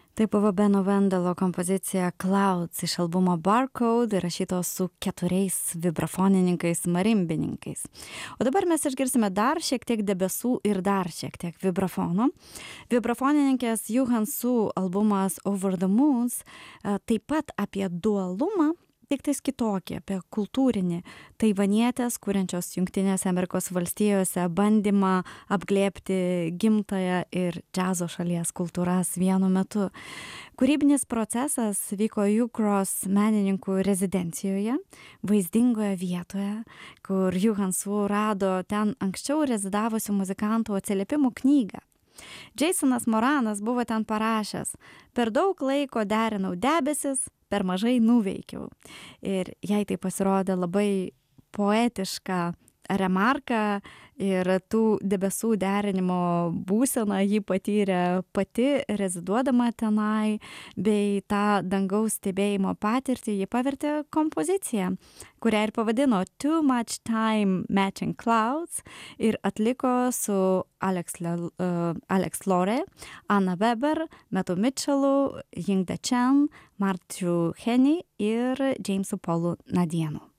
Tai buvo Beno Vendelo kompozicija Clouds iš albumo Barcode, įrašytos su 4 vibrafonininkais marimbininkais. O dabar mes išgirsime dar šiek tiek debesų ir dar šiek tiek vibrafono. Vibrafonininkės Juhan Su albumas Over the Moons taip pat apie dualumą, tik tais kitokį, apie kultūrinį taivanietės, kuriančios Jungtinėse Amerikos valstijose bandymą apglėbti gimtąją ir džiazo šalies kultūras vienu metu. Kūrybinis procesas vyko Jukros menininkų rezidencijoje, vaizdingoje vietoje, kur Juhan Su rado ten anksčiau rezidavusių muzikantų atsiliepimų knygą. Jasonas Moranas buvo ten parašęs: per daug laiko derinau debesis, per mažai nuveikiau. Ir jai tai pasirodė labai poetiška remarka ir tų debesų derinimo būseną ji patyrė pati reziduodama tenai, bei tą dangaus stebėjimo patirtį ji pavertė kompoziciją, kurią ir pavadino Too Much Time Matching Clouds ir atliko su Alex Lore, Anna Weber, Metu Mitchellu, Yingda Chen, Martiu Henny ir Jamesu Paulu Nadienu.